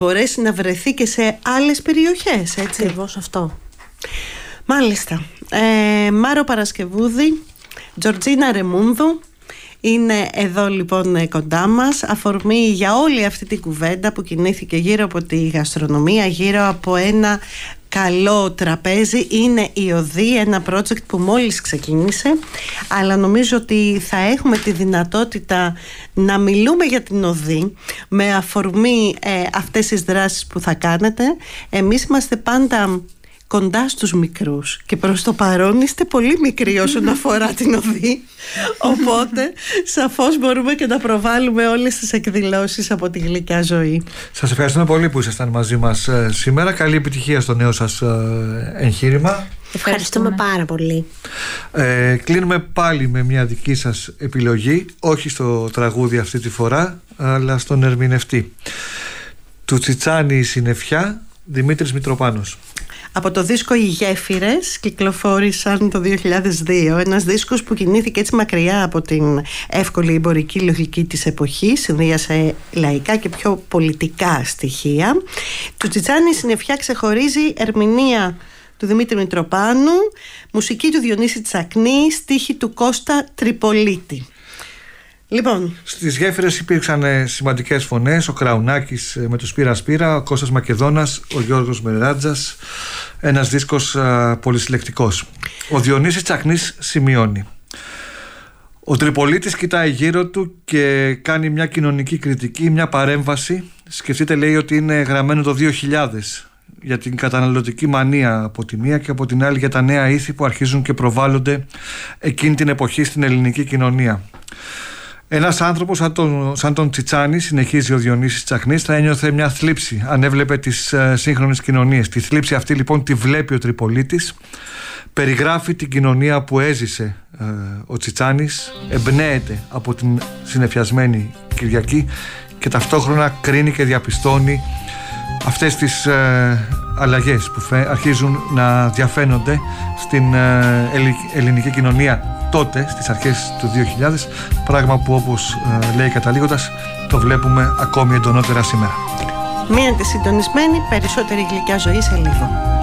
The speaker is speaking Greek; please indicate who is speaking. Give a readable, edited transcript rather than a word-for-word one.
Speaker 1: μπορέσει να βρεθεί και σε άλλες περιοχές, έτσι.
Speaker 2: Ακριβώς αυτό.
Speaker 1: Μάλιστα. Μάρο Παρασκευούδη, Τζορτζίνα Ρεμούνδου είναι εδώ λοιπόν κοντά μας. Αφορμή για όλη αυτή την κουβέντα που κινήθηκε γύρω από τη γαστρονομία, γύρω από ένα καλό τραπέζι, είναι η Οδή, ένα project που μόλις ξεκίνησε, αλλά νομίζω ότι θα έχουμε τη δυνατότητα να μιλούμε για την Οδή με αφορμή αυτές τις δράσεις που θα κάνετε. Εμείς είμαστε πάντα κοντά στους μικρούς και προς το παρόν είστε πολύ μικροί όσον αφορά την Οδή, οπότε σαφώς μπορούμε και να προβάλλουμε όλες τις εκδηλώσεις από τη Γλυκιά Ζωή.
Speaker 3: Σας ευχαριστούμε πολύ που ήσασταν μαζί μας σήμερα. Καλή επιτυχία στο νέο σας εγχείρημα.
Speaker 2: Ευχαριστούμε πάρα πολύ.
Speaker 3: Κλείνουμε πάλι με μια δική σας επιλογή, όχι στο τραγούδι αυτή τη φορά, αλλά στον ερμηνευτή. Του Τσιτσάνι η συννεφιά, Δημήτρης Μητροπάνος.
Speaker 1: Από το δίσκο «Οι Γέφυρες» κυκλοφόρησαν το 2002, ένας δίσκος που κινήθηκε έτσι μακριά από την εύκολη εμπορική λογική της εποχής, συνδύασε λαϊκά και πιο πολιτικά στοιχεία. Του Τσιτσάνι η συννεφιά ξεχωρίζει ερμηνεία του Δημήτρη Μητροπάνου, μουσική του Διονύση Τσακνή, στίχη του Κώστα Τριπολίτη. Λοιπόν,
Speaker 3: στις Γέφυρες υπήρξαν σημαντικές φωνές, ο Κραουνάκης με το Σπύρα Σπύρα, ο Κώστας Μακεδόνας, ο Γιώργος Μεράτζας, ένας δίσκος πολυσυλλεκτικός. Ο Διονύσης Τσακνής σημειώνει: ο Τριπολίτης κοιτάει γύρω του και κάνει μια κοινωνική κριτική, μια παρέμβαση. Σκεφτείτε, λέει, ότι είναι γραμμένο το 2000 για την καταναλωτική μανία από τη μία και από την άλλη για τα νέα ήθη που αρχίζουν και προβάλλονται εκείνη την εποχή στην ελληνική κοινωνία. Ένας άνθρωπος σαν τον Τσιτσάνι, συνεχίζει ο Διονύσης Τσακνής, θα ένιωθε μια θλίψη αν έβλεπε τις σύγχρονες κοινωνίες. Τη θλίψη αυτή λοιπόν τη βλέπει ο Τριπολίτης, περιγράφει την κοινωνία που έζησε ο Τσιτσάνης, εμπνέεται από την συννεφιασμένη Κυριακή και ταυτόχρονα κρίνει και διαπιστώνει αυτές τις αλλαγές που αρχίζουν να διαφαίνονται στην ελληνική κοινωνία τότε, στις αρχές του 2000, πράγμα που, όπως λέει καταλήγοντας, το βλέπουμε ακόμη εντονότερα σήμερα.
Speaker 1: Μείνετε συντονισμένοι, περισσότερη Γλυκιά Ζωή σε λίγο.